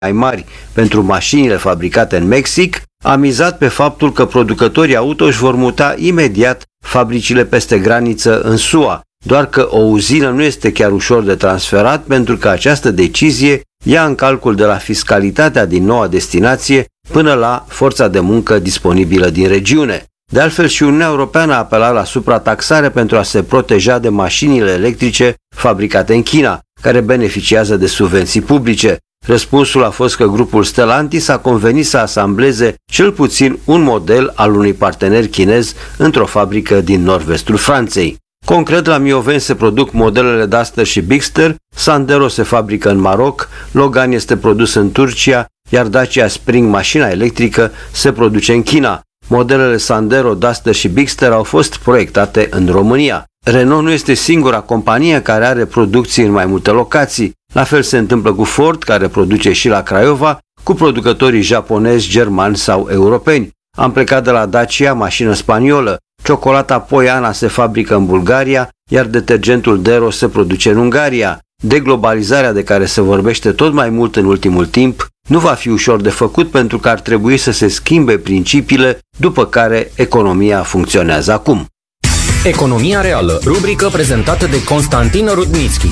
mai mari pentru mașinile fabricate în Mexic, a mizat pe faptul că producătorii auto își vor muta imediat fabricile peste graniță în SUA, doar că o uzină nu este chiar ușor de transferat pentru că această decizie ia în calcul de la fiscalitatea din noua destinație până la forța de muncă disponibilă din regiune. De altfel, și Uniunea Europeană a apelat la suprataxare pentru a se proteja de mașinile electrice fabricate în China, care beneficiază de subvenții publice. Răspunsul a fost că grupul Stellantis a convenit să asambleze cel puțin un model al unui partener chinez într-o fabrică din nord-vestul Franței. Concret, la Mioveni se produc modelele Duster și Bigster, Sandero se fabrică în Maroc, Logan este produs în Turcia, iar Dacia Spring, mașina electrică, se produce în China. Modelele Sandero, Duster și Bigster au fost proiectate în România. Renault nu este singura companie care are producții în mai multe locații. La fel se întâmplă cu Ford, care produce și la Craiova, cu producătorii japonezi, germani sau europeni. Am plecat de la Dacia, mașină spaniolă. Ciocolata Poiana se fabrică în Bulgaria, iar detergentul Dero se produce în Ungaria. Deglobalizarea de care se vorbește tot mai mult în ultimul timp nu va fi ușor de făcut pentru că ar trebui să se schimbe principiile după care economia funcționează acum. Economia reală, rubrică prezentată de Constantin Rudnitschi.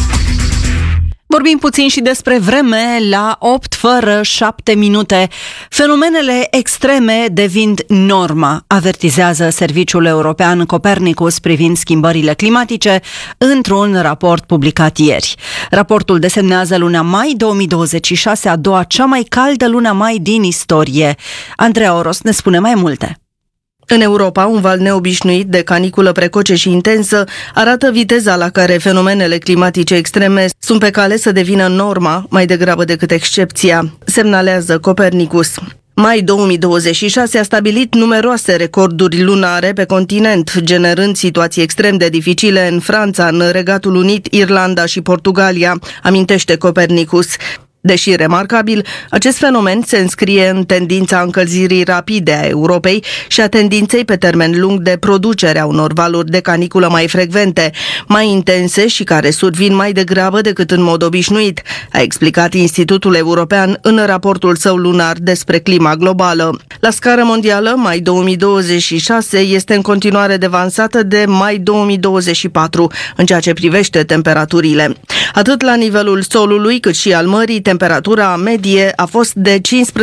Vorbim puțin și despre vreme la 8 fără 7 minute. Fenomenele extreme devin norma, avertizează Serviciul European Copernicus privind schimbările climatice într-un raport publicat ieri. Raportul desemnează luna mai 2026 a doua cea mai caldă luna mai din istorie. Andreea Oros ne spune mai multe. În Europa, un val neobișnuit de caniculă precoce și intensă arată viteza la care fenomenele climatice extreme sunt pe cale să devină norma mai degrabă decât excepția, semnalează Copernicus. Mai 2026 a stabilit numeroase recorduri lunare pe continent, generând situații extrem de dificile în Franța, în Regatul Unit, Irlanda și Portugalia, amintește Copernicus. Deși remarcabil, acest fenomen se înscrie în tendința încălzirii rapide a Europei și a tendinței pe termen lung de producere a unor valuri de caniculă mai frecvente, mai intense și care survin mai degrabă decât în mod obișnuit, a explicat Institutul European în raportul său lunar despre clima globală. La scară mondială, mai 2026 este în continuare devansată de mai 2024 în ceea ce privește temperaturile. Atât la nivelul solului cât și al mării, temperatura medie a fost de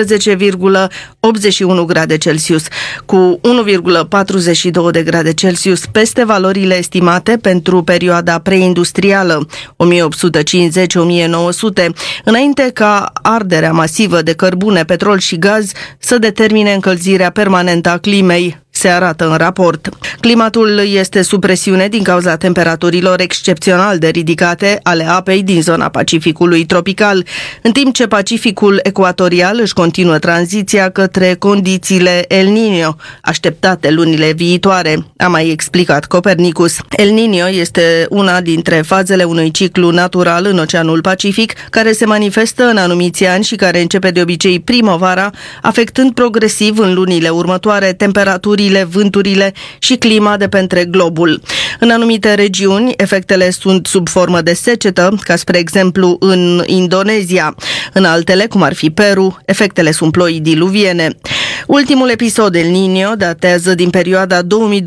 15,81 grade Celsius, cu 1,42 de grade Celsius peste valorile estimate pentru perioada preindustrială, 1850-1900, înainte ca arderea masivă de cărbune, petrol și gaz să determine încălzirea permanentă a climei, se arată în raport. Climatul este sub presiune din cauza temperaturilor excepțional de ridicate ale apei din zona Pacificului tropical, în timp ce Pacificul ecuatorial își continuă tranziția către condițiile El Niño, așteptate lunile viitoare, a mai explicat Copernicus. El Niño este una dintre fazele unui ciclu natural în Oceanul Pacific, care se manifestă în anumiți ani și care începe de obicei primăvara, afectând progresiv în lunile următoare temperaturile, vânturile și clima de pe întreg globul. În anumite regiuni, efectele sunt sub formă de secetă, ca spre exemplu în Indonezia. În altele, cum ar fi Peru, efectele sunt ploi diluviene. Ultimul episod El Niño datează din perioada 2023-2024.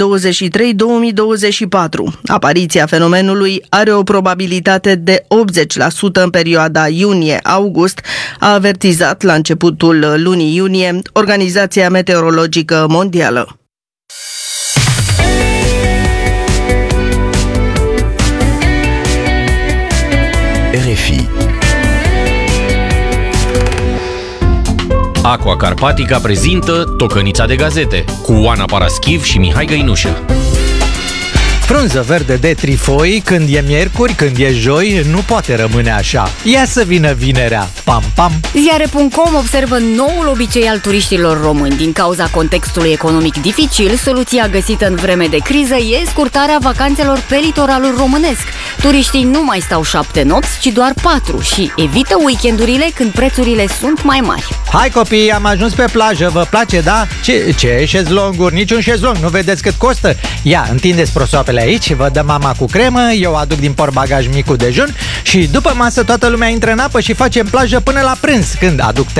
Apariția fenomenului are o probabilitate de 80% în perioada iunie-august, a avertizat la începutul lunii iunie Organizația Meteorologică Mondială. RFI. Aqua Carpatica prezintă Tocănița de gazete cu Oana Paraschiv și Mihai Găinușă. Frunză verde de trifoi, când e miercuri, când e joi, nu poate rămâne așa. Ia să vină vinerea, pam, pam! Ziare.com observă noul obicei al turiștilor români. Din cauza contextului economic dificil, soluția găsită în vreme de criză e scurtarea vacanțelor pe litoralul românesc. Turiștii nu mai stau 7 nopți, ci doar 4 și evită weekendurile când prețurile sunt mai mari. Hai copii, am ajuns pe plajă, vă place, da? Ce șezlonguri? Niciun șezlong, nu vedeți cât costă? Ia, întindeți prosoapele aici, vă dă mama cu cremă, eu aduc din portbagaj micul dejun și după masă toată lumea intră în apă și facem plajă până la prânz, când aduc